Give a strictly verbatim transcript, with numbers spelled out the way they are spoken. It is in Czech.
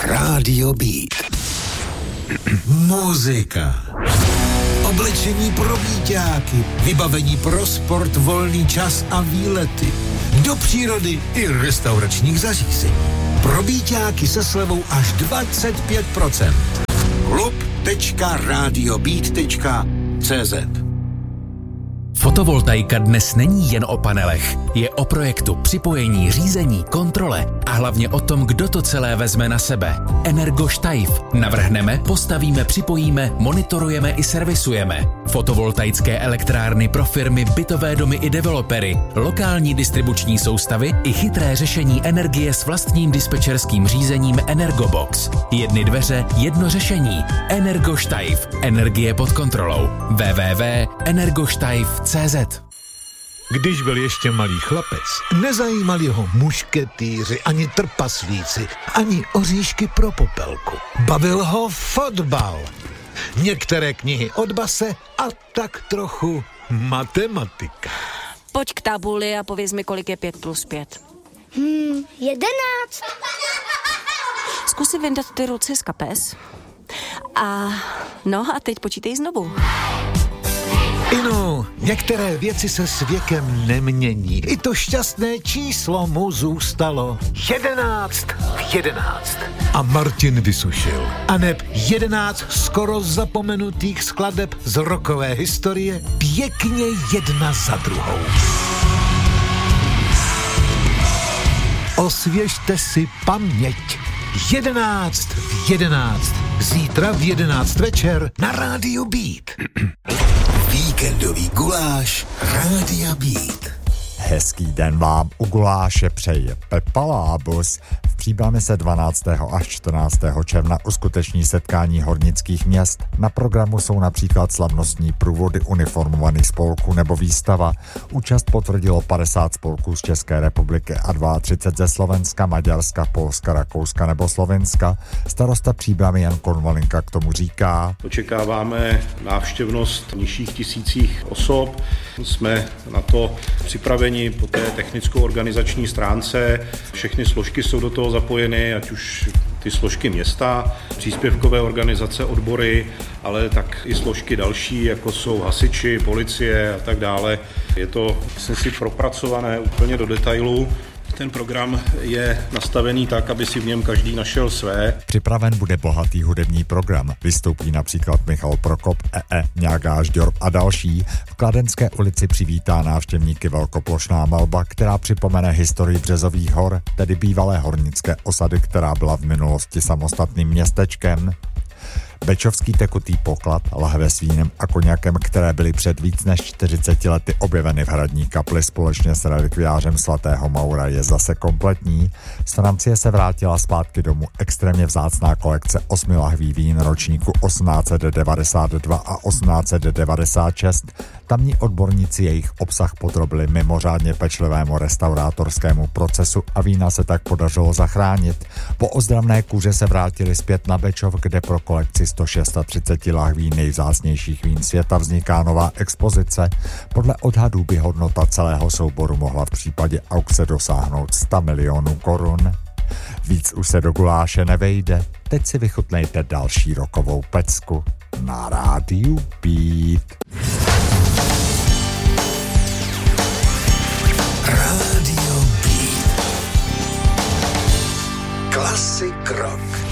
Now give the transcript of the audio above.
Rádio Beat. Muzika. Oblečení pro víťáky, vybavení pro sport, volný čas a výlety. Do přírody i restauračních zařízení. Pro víťáky se slevou až dvacet pět procent. klub tečka radiobeat tečka cé zet. Fotovoltaika dnes není jen o panelech. Je o projektu připojení, řízení, kontrole a hlavně o tom, kdo to celé vezme na sebe. Energoštajf. Navrhneme, postavíme, připojíme, monitorujeme i servisujeme. Fotovoltaické elektrárny pro firmy, bytové domy i developery, lokální distribuční soustavy i chytré řešení energie s vlastním dispečerským řízením Energobox. Jedny dveře, jedno řešení. Energoštajf. Energie pod kontrolou. w w w tečka energoštajf tečka cé zet. Když byl ještě malý chlapec, nezajímali ho mušketýři, ani trpaslíci, ani oříšky pro popelku. Bavil ho fotbal. Některé knihy od base a tak trochu matematika. Pojď k tabuli a pověz mi, kolik je pět plus pět. Hmm, jedenáct. Zkus si vyndat ty ruce z kapes. A no a teď počítej znovu. Inu, některé věci se s věkem nemění. I to šťastné číslo mu zůstalo. Jedenáct v jedenáct. A Martin vysušil. A neb jedenáct skoro zapomenutých skladeb z rockové historie pěkně jedna za druhou. Osvěžte si paměť. Jedenáct v jedenáct. Zítra v jedenáct večer na Rádiu Beat. Víkendový guláš Rádia Beat. Hezký den vám u guláše přeje Pepa Lábus. V Příbrami se dvanáctého až čtrnáctého června uskuteční setkání hornických měst. Na programu jsou například slavnostní průvody uniformovaných spolků nebo výstava. Účast potvrdilo padesát spolků z České republiky a třicet dva ze Slovenska, Maďarska, Polska, Rakouska nebo Slovenska. Starosta Příbrami Jan Konvalinka k tomu říká: Očekáváme návštěvnost nižších tisících osob. Jsme na to připraveni po té technicko-organizační stránce. Všechny složky jsou do toho zapojeny, ať už ty složky města, příspěvkové organizace, odbory, ale tak i složky další, jako jsou hasiči, policie a tak dále. Je to, myslím si, propracované úplně do detailu. Ten program je nastavený tak, aby si v něm každý našel své. Připraven bude bohatý hudební program. Vystoupí například Michal Prokop, E E, Nějaká Žďorb a další. V Kladenské ulici přivítá návštěvníky velkoplošná malba, která připomene historii Březových hor, tedy bývalé hornické osady, která byla v minulosti samostatným městečkem. Bečovský tekutý poklad, lahve s vínem a koněkem, které byly před víc než čtyřiceti lety objeveny v hradní kapli společně s relikviářem svatého Maura, je zase kompletní. Z Francie se vrátila zpátky domů extrémně vzácná kolekce osmi lahví vín ročníku osmnáct set devadesát dva a osmnáct set devadesát šest. Tamní odborníci jejich obsah podrobili mimořádně pečlivému restaurátorskému procesu a vína se tak podařilo zachránit. Po ozdravné kůře se vrátili zpět na Bečov, kde pro kolekci sto třicet šest lahví nejvzácnějších vín světa vzniká nová expozice. Podle odhadů by hodnota celého souboru mohla v případě aukce dosáhnout sto milionů korun. Víc už se do guláše nevejde. Teď si vychutnejte další rokovou pecku na Rádiu Beat. Rádio Beat. Klasik rock.